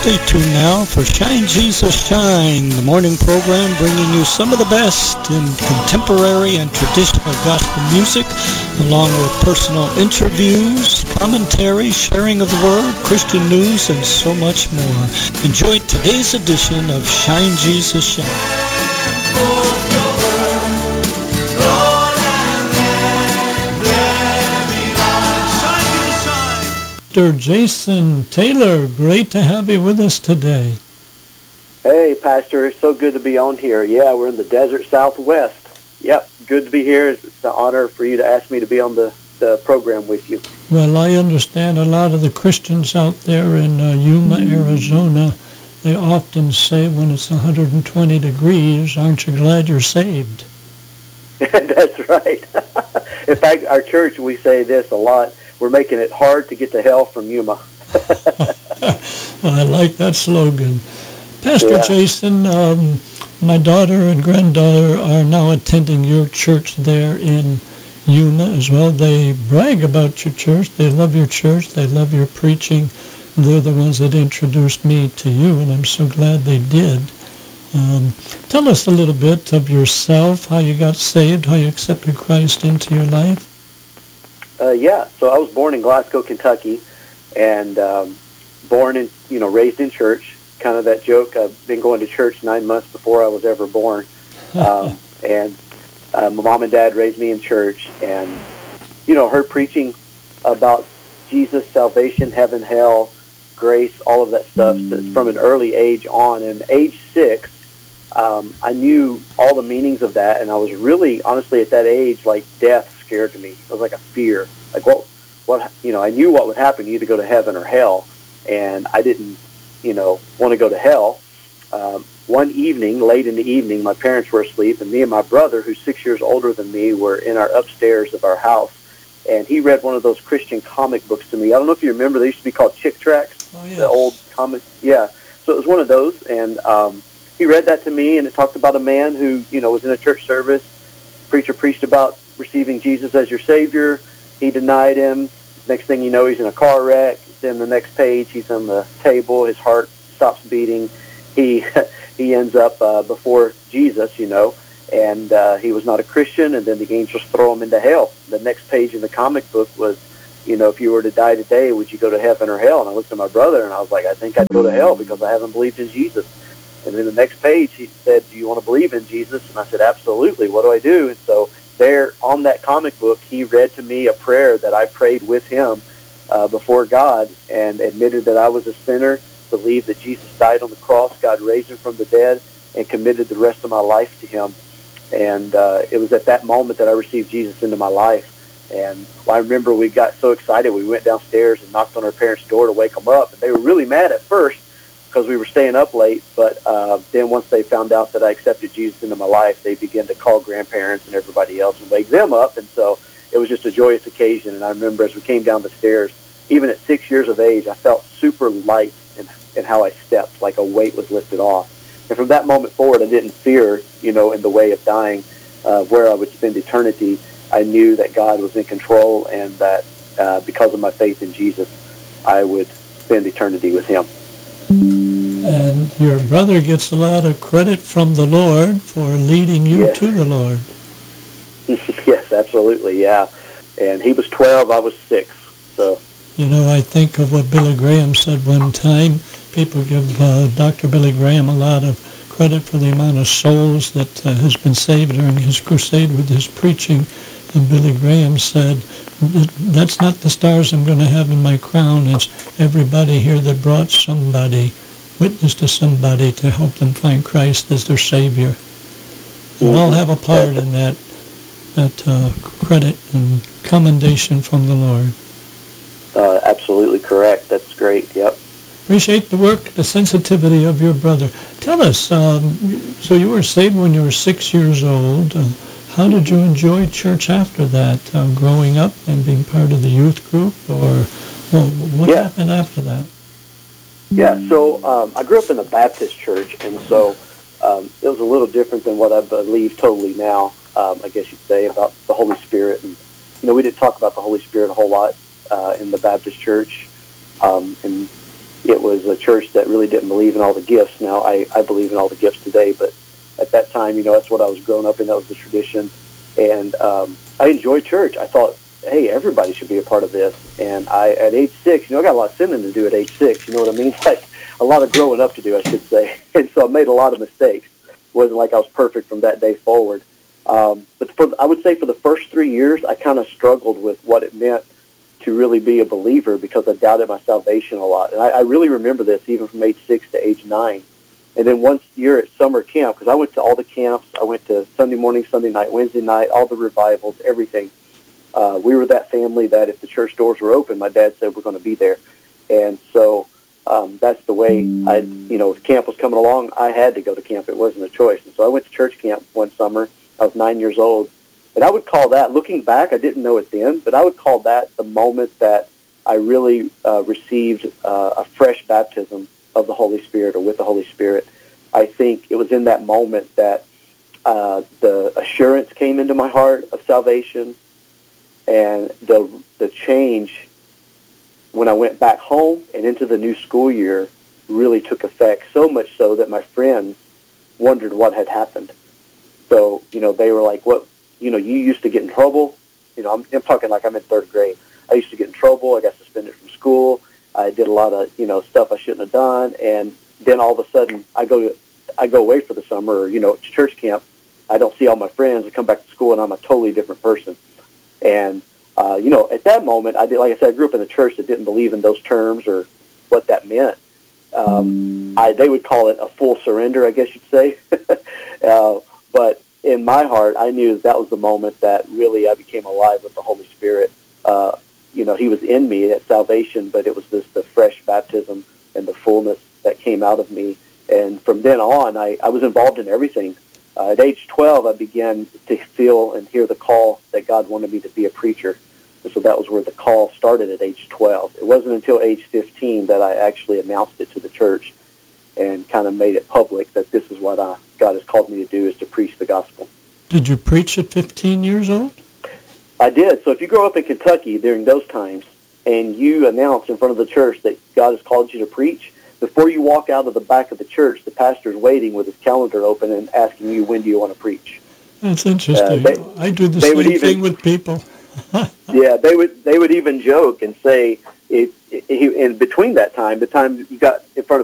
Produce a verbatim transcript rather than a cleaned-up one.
Stay tuned now for Shine Jesus Shine, the morning program bringing you some of the best in contemporary and traditional gospel music, along with personal interviews, commentary, sharing of the Word, Christian news, and so much more. Enjoy today's edition of Shine Jesus Shine. Doctor Jason Taylor, great to have you with us today. Hey, Pastor, it's so good to be on here. Yeah, we're in the desert Southwest. Yep, good to be here. It's an honor for you to ask me to be on the, the program with you. Well, I understand a lot of the Christians out there in uh, Yuma, Arizona, they often say when it's one hundred twenty degrees, aren't you glad you're saved? That's right. In fact, our church, we say this a lot. We're making it hard to get to hell from Yuma. Well, I like that slogan. Pastor Yeah. Jason, um, my daughter and granddaughter are now attending your church there in Yuma as well. They brag about your church. They love your church. They love your preaching. They're the ones that introduced me to you, and I'm so glad they did. Um, tell us a little bit of yourself, how you got saved, how you accepted Christ into your life. Uh, yeah, so I was born in Glasgow, Kentucky, and um, born in, you know, raised in church. Kind of that joke. I've been going to church nine months before I was ever born, um, and uh, my mom and dad raised me in church, and you know, heard preaching about Jesus, salvation, heaven, hell, grace, all of that stuff from an early age on. And age six, um, I knew all the meanings of that, and I was really, honestly, at that age, like death scared me. It was like a fear. Like, what, what, you know, I knew what would happen. You either go to heaven or hell, and I didn't, you know, want to go to hell. Um, one evening, late in the evening, my parents were asleep, and me and my brother, who's six years older than me, were in our upstairs of our house, and he read one of those Christian comic books to me. I don't know if you remember, they used to be called Chick Tracts, Oh, yes. the old comic. Yeah, so it was one of those, and um, he read that to me, and it talked about a man who, you know, was in a church service. Preacher preached about receiving Jesus as your Savior. He denied him. Next thing you know, he's in a car wreck. Then the next page, he's on the table. His heart stops beating. He he ends up uh, before Jesus, you know, and uh, he was not a Christian, and then the angels throw him into hell. The next page in the comic book was, you know, if you were to die today, would you go to heaven or hell? And I looked at my brother, and I was like, I think I'd go to hell because I haven't believed in Jesus. And then the next page, he said, do you want to believe in Jesus? And I said, absolutely. What do I do? And so there on that comic book, he read to me a prayer that I prayed with him uh, before God, and admitted that I was a sinner, believed that Jesus died on the cross, God raised him from the dead, and committed the rest of my life to him. And uh, it was at that moment that I received Jesus into my life. And I remember we got so excited, we went downstairs and knocked on our parents' door to wake them up. And they were really mad at first because we were staying up late. But uh, then once they found out that I accepted Jesus into my life, they began to call grandparents and everybody else and wake them up. And so it was just a joyous occasion. And I remember as we came down the stairs, even at six years of age, I felt super light in, in how I stepped, like a weight was lifted off. And from that moment forward, I didn't fear, you know, in the way of dying, uh, where I would spend eternity. I knew that God was in control, and that uh, because of my faith in Jesus, I would spend eternity with him. And your brother gets a lot of credit from the Lord for leading you Yes. to the Lord. Yes, absolutely, yeah. And he was twelve, I was six. So, You know, I think of what Billy Graham said one time. People give uh, Doctor Billy Graham a lot of credit for the amount of souls that uh, has been saved during his crusade with his preaching. And Billy Graham said, that's not the stars I'm going to have in my crown. It's everybody here that brought somebody, witness to somebody to help them find Christ as their Savior. We all have a part in that, that uh, credit and commendation from the Lord. uh, absolutely correct. That's great, yep. Appreciate the work, the sensitivity of your brother. Tell us, um, so you were saved when you were six years old. Uh, how did you enjoy church after that, uh, growing up and being part of the youth group? Or well, what Yeah. happened after that? Yeah, so um, I grew up in a Baptist church, and so um, it was a little different than what I believe totally now, um, I guess you'd say, about the Holy Spirit. And, you know, we didn't talk about the Holy Spirit a whole lot uh, in the Baptist church. Um, and it was a church that really didn't believe in all the gifts. Now, I, I believe in all the gifts today, but at that time, you know, that's what I was growing up in. That was the tradition. And um, I enjoyed church. I thought, hey, everybody should be a part of this. And I, at age six, you know, I got a lot of sinning to do at age six. You know what I mean? Like a lot of growing up to do, I should say. And so I made a lot of mistakes. It wasn't like I was perfect from that day forward. Um, but for, I would say for the first three years, I kind of struggled with what it meant to really be a believer because I doubted my salvation a lot. And I, I really remember this even from age six to age nine. And then one year at summer camp, because I went to all the camps. I went to Sunday morning, Sunday night, Wednesday night, all the revivals, everything. Uh, we were that family that if the church doors were open, my dad said we're going to be there. And so um, that's the way I, you know, if camp was coming along, I had to go to camp. It wasn't a choice. And so I went to church camp one summer. I was nine years old. And I would call that, looking back, I didn't know it then, but I would call that the moment that I really uh, received uh, a fresh baptism of the Holy Spirit or with the Holy Spirit. I think it was in that moment that uh, the assurance came into my heart of salvation, and the the change when I went back home and into the new school year really took effect, so much so that my friends wondered what had happened. So, you know, they were like, what, you know, you used to get in trouble. You know, I'm, I'm talking like I'm in third grade. I used to get in trouble. I got suspended from school. I did a lot of, you know, stuff I shouldn't have done. And then all of a sudden I go to, I go away for the summer or, you know, to church camp. I don't see all my friends. I come back to school and I'm a totally different person. And, uh, you know, at that moment, I did, like I said, I grew up in a church that didn't believe in those terms or what that meant. Um, I, they would call it a full surrender, I guess you'd say. uh, but in my heart, I knew that was the moment that really I became alive with the Holy Spirit. Uh, you know, he was in me at salvation, but it was this the fresh baptism and the fullness that came out of me. And from then on, I, I was involved in everything. Uh, at age twelve, I began to feel and hear the call that God wanted me to be a preacher. And so that was where the call started at age twelve. It wasn't until age fifteen that I actually announced it to the church and kind of made it public that this is what I, God has called me to do, is to preach the gospel. Did you preach at fifteen years old? I did. So if you grow up in Kentucky during those times and you announce in front of the church that God has called you to preach, before you walk out of the back of the church, the pastor's waiting with his calendar open and asking you, when do you want to preach? That's interesting. Uh, they, I do the they same would even, thing with people. yeah, they would they would even joke and say, it, it, in between that time, the time you got in front of